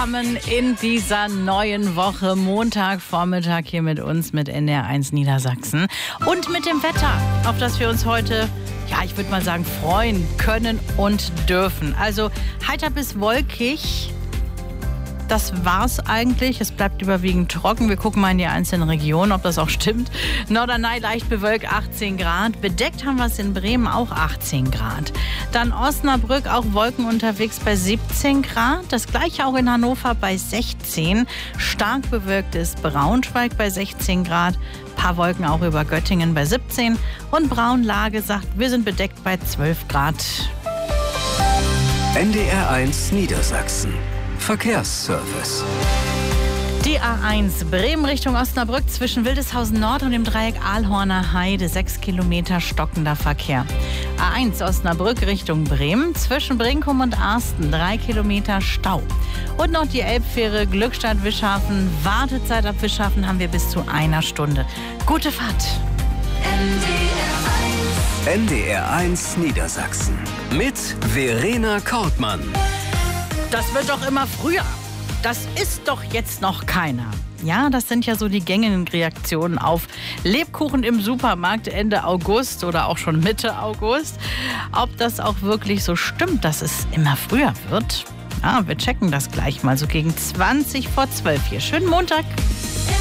In dieser neuen Woche, Montagvormittag hier mit uns, mit NDR1 Niedersachsen und mit dem Wetter, auf das wir uns heute, ich würde mal sagen, freuen können und dürfen. Also heiter bis wolkig. Das war's eigentlich. Es bleibt überwiegend trocken. Wir gucken mal in die einzelnen Regionen, ob das auch stimmt. Norderney leicht bewölkt, 18 Grad. Bedeckt haben wir es in Bremen, auch 18 Grad. Dann Osnabrück, auch Wolken unterwegs bei 17 Grad. Das gleiche auch in Hannover bei 16. Stark bewölkt ist Braunschweig bei 16 Grad. Paar Wolken auch über Göttingen bei 17. Und Braunlage sagt, wir sind bedeckt bei 12 Grad. NDR1 Niedersachsen. Verkehrsservice. Die A1 Bremen Richtung Osnabrück zwischen Wildeshausen Nord und dem Dreieck Aalhorner Heide. 6 Kilometer stockender Verkehr. A1 Osnabrück Richtung Bremen zwischen Brinkum und Arsten. 3 Kilometer Stau. Und noch die Elbfähre Glückstadt-Wischhafen. Wartezeit ab Wischhafen haben wir bis zu 1 Stunde. Gute Fahrt. NDR1 Niedersachsen. Mit Verena Kortmann. Das wird doch immer früher. Das ist doch jetzt noch keiner. Ja, das sind ja so die gängigen Reaktionen auf Lebkuchen im Supermarkt Ende August oder auch schon Mitte August. Ob das auch wirklich so stimmt, dass es immer früher wird? Ja, wir checken das gleich mal so gegen 20 vor 12 hier. Schönen Montag.